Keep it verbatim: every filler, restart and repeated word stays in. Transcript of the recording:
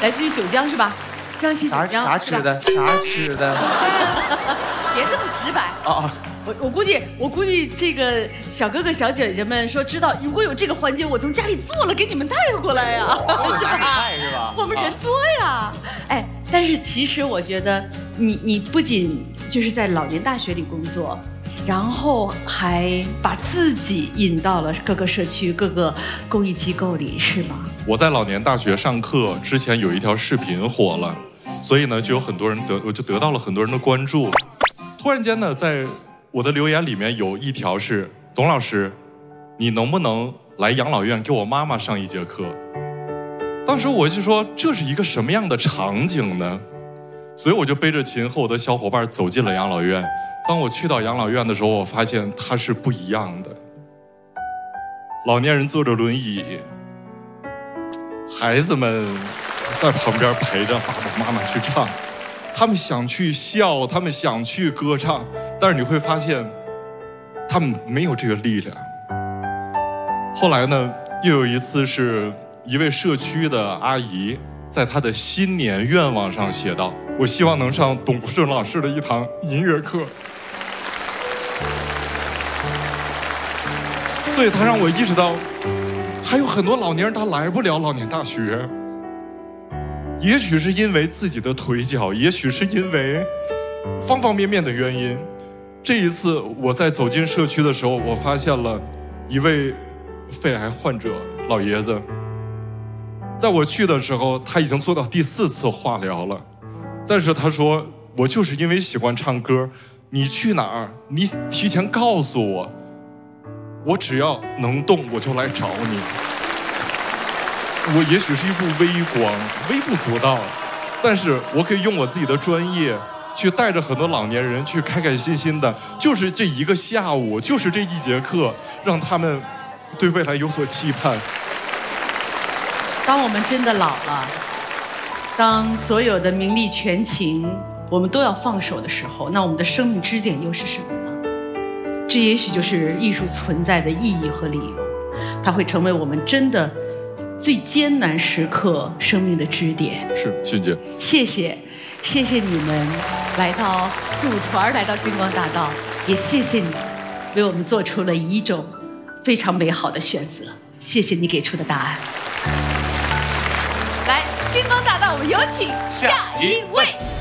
来自于九江是吧？江西九江。 啥吃的？啥吃的？ 别这么直白啊！我我估计我估计这个小哥哥小姐姐们说知道，如果有这个环节，我从家里做了给你们带过来呀， 是吧？是吧？ 我们人多呀。哎，但是其实我觉得你你不仅就是在老年大学里工作。然后还把自己引到了各个社区、各个公益机构里，是吗？ 我在老年大学上课之前有一条视频火了，所以呢，就有很多人得，我就得到了很多人的关注。突然间呢，在我的留言里面有一条是：董老师，你能不能来养老院给我妈妈上一节课？当时我就说，这是一个什么样的场景呢？所以我就背着琴和我的小伙伴走进了养老院。当我去到养老院的时候，我发现它是不一样的。老年人坐着轮椅，孩子们在旁边陪着爸爸妈妈去唱，他们想去笑，他们想去歌唱，但是你会发现，他们没有这个力量。后来呢，又有一次是一位社区的阿姨在她的新年愿望上写道：“我希望能上董福顺老师的一堂音乐课。”所以他让我意识到，还有很多老年人他来不了老年大学，也许是因为自己的腿脚，也许是因为方方面面的原因。这一次我在走进社区的时候，我发现了一位肺癌患者老爷子。在我去的时候，他已经做到第四次化疗了，但是他说，我就是因为喜欢唱歌，你去哪儿，你提前告诉我，我只要能动，我就来找你。我也许是一束微光，微不足道，但是我可以用我自己的专业，去带着很多老年人去开开心心的，就是这一个下午，就是这一节课，让他们对未来有所期盼。 当我们真的老了，当所有的名利权情我们都要放手的时候，那我们的生命支点又是什么呢？这也许就是艺术存在的意义和理由，它会成为我们真的最艰难时刻生命的支点。 是，俊姐， 谢谢，谢谢你们来到四五团，来到星光大道，也谢谢你为我们做出了一种非常美好的选择。谢谢你给出的答案。来，星光大道，我们有请下一位。